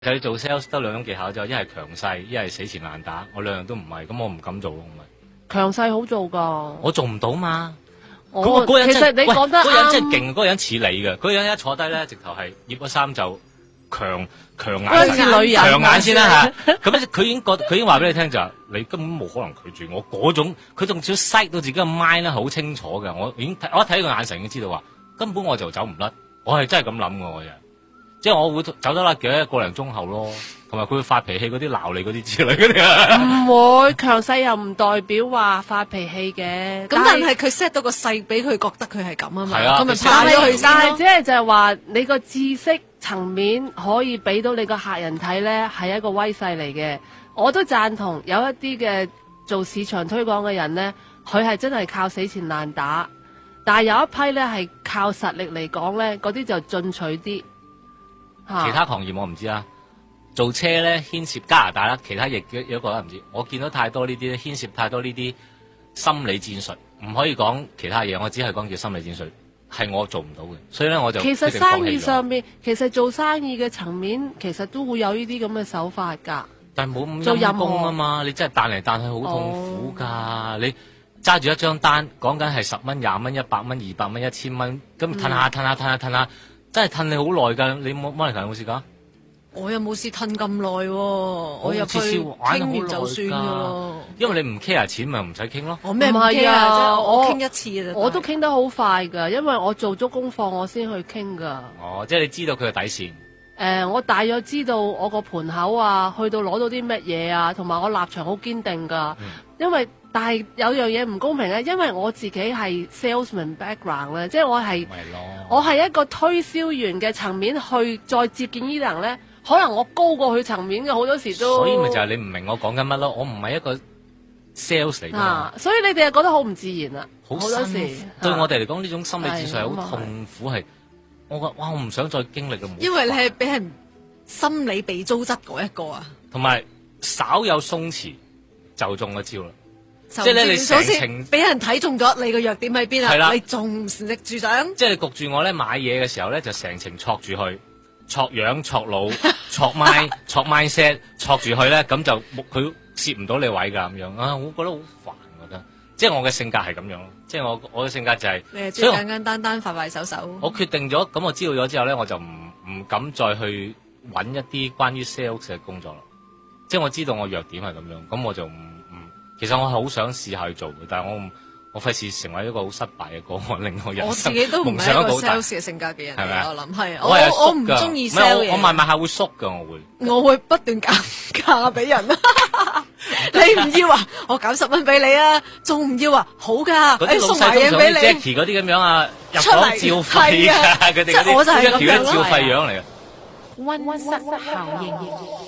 其實你做 sales 得兩種技巧，就一係強勢，一係死纏爛打。我兩樣都唔係，咁我唔敢做咯。咪強勢好做噶， 我做唔到嘛。 嗰個人其實你講得啱， 嗰個人真係勁，嗰個人似你嘅。嗰個人一坐低咧，直頭係掖咗衫就強眼似女人強眼先啦嚇。咁佢已經話俾你聽就係你根本冇可能拒絕我嗰種。佢仲少 sight 到自己嘅 mind 咧，好清楚嘅。我一睇個眼神已經知道話，根本我就走唔甩。我係真係咁諗嘅，我就。即係我會走得甩嘅，個零鐘後咯，同埋佢會發脾氣嗰啲鬧你嗰啲之類嗰啲。 唔會強勢又唔代表話發脾氣嘅。 咁但係佢 set 到個勢俾佢覺得佢係咁啊嘛， 咁咪怕咗佢先咯。 但係只係就係話你個知識層面可以俾到你個客人睇咧，係一個威勢嚟嘅。我都贊同有一啲嘅做市場推廣嘅人咧，佢係真係靠死纏爛打，但係有一批咧係靠實力嚟講咧，嗰啲就進取啲。 其他行業我唔知啦，做車咧牽涉加拿大啦，其他亦有一個唔知。我見到太多呢啲牽涉太多呢啲心理戰術，唔可以講其他嘢，我只係講叫心理戰術，係我做唔到嘅，所以咧我就其實生意上面，其實做生意嘅層面，其實都會有呢啲咁嘅手法㗎。 但係冇咁陰功啊嘛，你真係彈嚟彈去好痛苦㗎。你揸住一張單，講緊係10蚊、20蚊、100蚊、200蚊、1000蚊，咁褪下。真係褪你好耐㗎，你Monica有冇試過？ 我又冇試褪咁耐喎，我入去傾完就算㗎咯。 因為你唔 care 錢咪唔使傾咯。 我咩唔 care 啊？我傾一次嘅啫。 我都傾得好快㗎，因為我做足功課我先去傾㗎。 哦，即係你知道佢嘅底線。 我大約知道我個盤口啊，去到攞到啲乜嘢啊，同埋我立場好堅定㗎。但係有樣嘢唔公平咧，因為我自己係 salesman background 咧，即係我係一個推銷員嘅層面去再接見呢啲人咧，可能我高過佢層面嘅好多時都。 所以咪就係你唔明我講緊乜咯？我唔係一個 sales 嚟㗎。 所以你哋係覺得好唔自然啊！好多時對我哋嚟講呢種心理戰術係好痛苦，係我覺得哇，我唔想再經歷嘅。 因為你係俾人心理被糟質嗰一個啊， 同埋稍有鬆弛就中咗招啦。即係你成程俾人睇中咗你個弱點喺邊啊？ 係啦， 你仲唔力住想？ 即係你焗住我咧買嘢嘅時候咧，就成程戳住佢，戳樣、戳腦、戳麥、戳 mindset， 戳住佢咧，咁就佢攝唔到你位㗎咁樣啊！我覺得好煩，覺得即係我嘅性格係咁樣咯。即係我嘅性格就係， 你係最簡簡單單、快快手手。 我決定咗，咁我知道咗之後咧，我就唔敢再去揾一啲關於 sales 嘅工作啦。即係我知道我弱點係咁樣，咁我就其實我係好想試下去做嘅，但係我費事成為一個好失敗嘅個案，令我人生我自己都唔係一個 sales 嘅性格嘅人， 係咪？ 我諗係我唔中意 sell 嘢。 我賣下會縮㗎， 我會不斷減價俾人。你唔要啊？我減10蚊俾你啊！仲唔要啊？好㗎，送埋嘢俾你。 Jackie 嗰啲咁樣啊，入房照肺㗎，佢哋嗰啲一條照肺樣嚟嘅。 溫室效應。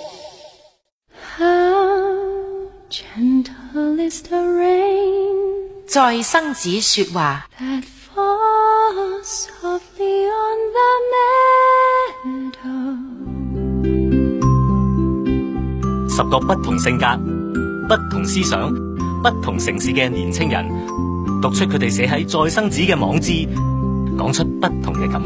在生子說話。 10個不同性格、不同思想、不同城市嘅年青人，讀出佢哋寫喺再生子嘅網誌，講出不同嘅感覺。